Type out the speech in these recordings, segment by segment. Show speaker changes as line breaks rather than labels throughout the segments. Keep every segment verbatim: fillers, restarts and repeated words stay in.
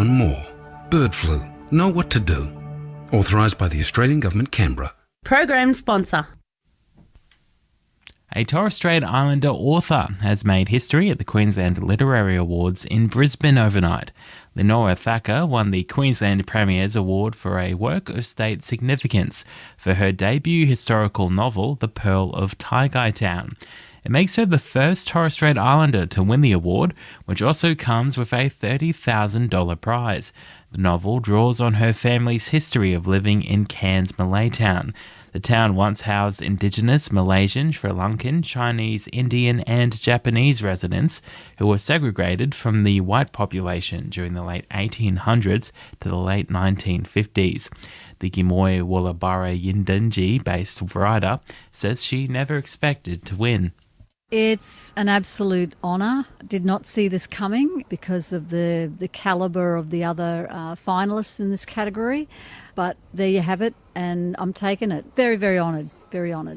learn more. Bird flu. Know what to do. Authorised by the Australian Government, Canberra.
Program sponsor.
A Torres Strait Islander author has made history at the Queensland Literary Awards in Brisbane overnight. Lenora Thacker won the Queensland Premier's Award for a work of state significance for her debut historical novel, The Pearl of Taigai Town. It makes her the first Torres Strait Islander to win the award, which also comes with a thirty thousand dollars prize. The novel draws on her family's history of living in Cairns, Malaytown. The town once housed Indigenous, Malaysian, Sri Lankan, Chinese, Indian and Japanese residents who were segregated from the white population during the late eighteen hundreds to the late nineteen fifties. The Gimoy Wollabara Yindinji-based writer says she never expected to win.
It's an absolute honour. Did not see this coming because of the, the calibre of the other uh, finalists in this category. But there you have it, and I'm taking it. Very, very honoured. Very honoured.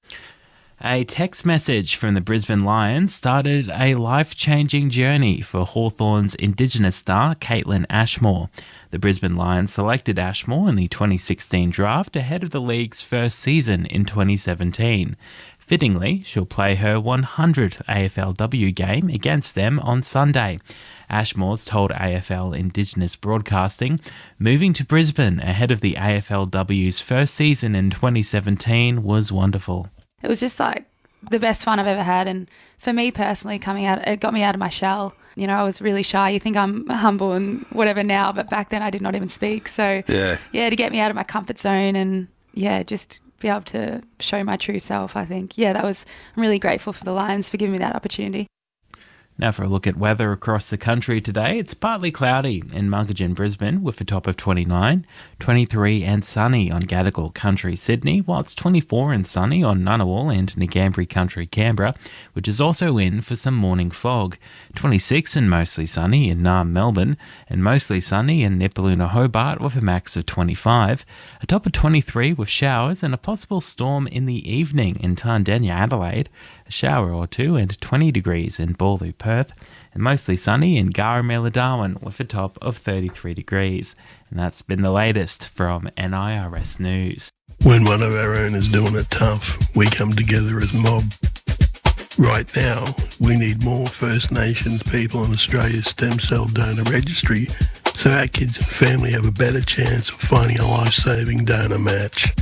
A text message from the Brisbane Lions started a life-changing journey for Hawthorn's Indigenous star, Caitlin Ashmore. The Brisbane Lions selected Ashmore in the twenty sixteen draft ahead of the league's first season in twenty seventeen. Fittingly, she'll play her one hundredth A F L W game against them on Sunday. Ashmore's told A F L Indigenous Broadcasting, moving to Brisbane ahead of the A F L W's first season in twenty seventeen was wonderful.
It was just like the best fun I've ever had, and for me personally, coming out, it got me out of my shell. You know, I was really shy. You think I'm humble and whatever now, but back then I did not even speak. So
yeah,
yeah to get me out of my comfort zone and yeah, just be able to show my true self, I think. Yeah, that was, I'm really grateful for the Lions for giving me that opportunity.
Now for a look at weather across the country today. It's partly cloudy in Muggajin, Brisbane, with a top of twenty-nine, twenty-three and sunny on Gadigal Country, Sydney, while it's twenty-four and sunny on Ngunnawal and Ngambri Country, Canberra, which is also in for some morning fog. twenty-six and mostly sunny in Naarm, Melbourne, and mostly sunny in Nipaluna, Hobart, with a max of twenty-five. A top of twenty-three with showers and a possible storm in the evening in Tandenya, Adelaide. A shower or two and twenty degrees in Bawley, Perth, and mostly sunny in Garamela, Darwin with a top of thirty-three degrees. And that's been the latest from N I R S News.
When one of our own is doing it tough, we come together as mob. Right now, we need more First Nations people on Australia's stem cell donor registry so our kids and family have a better chance of finding a life-saving donor match.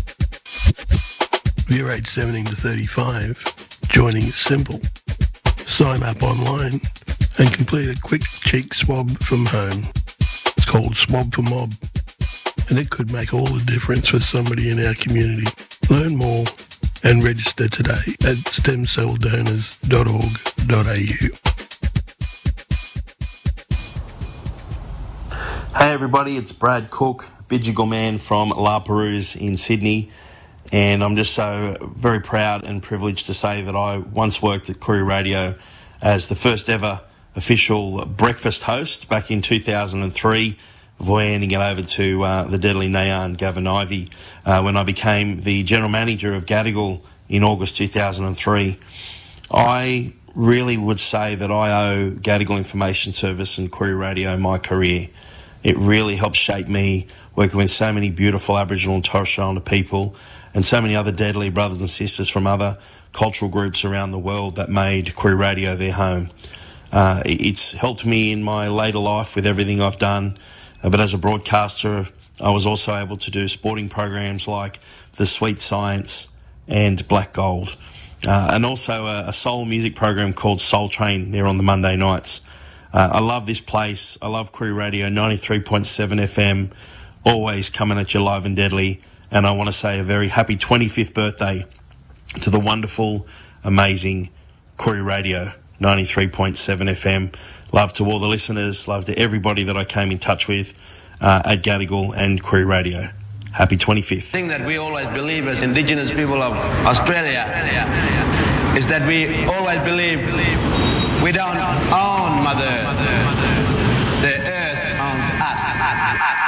If you're aged seventeen to thirty-five, joining is simple. Sign up online and complete a quick cheek swab from home. It's called Swab for Mob, and it could make all the difference for somebody in our community. Learn more and register today at stem cell donors dot org dot a u.
Hey everybody, it's Brad Cook, Bidjigal man from La Perouse in Sydney. And I'm just so very proud and privileged to say that I once worked at Koori Radio as the first ever official breakfast host back in two thousand three, before handing it over to uh, the deadly Nayan Gavin Ivey uh, when I became the general manager of Gadigal in August two thousand three. I really would say that I owe Gadigal Information Service and Koori Radio my career. It really helped shape me, working with so many beautiful Aboriginal and Torres Strait Islander people and so many other deadly brothers and sisters from other cultural groups around the world that made Koori Radio their home. Uh, it's helped me in my later life with everything I've done, uh, but as a broadcaster, I was also able to do sporting programs like The Sweet Science and Black Gold, uh, and also a, a soul music program called Soul Train there on the Monday nights. Uh, I love this place. I love Koori Radio, ninety-three point seven F M, always coming at you live and deadly. And I want to say a very happy twenty-fifth birthday to the wonderful, amazing Koori Radio, ninety-three point seven F M. Love to all the listeners, love to everybody that I came in touch with uh, at Gadigal and Koori Radio. Happy twenty-fifth.
The thing that we always believe as Indigenous people of Australia is that we always believe we don't own Mother Earth. The earth owns us.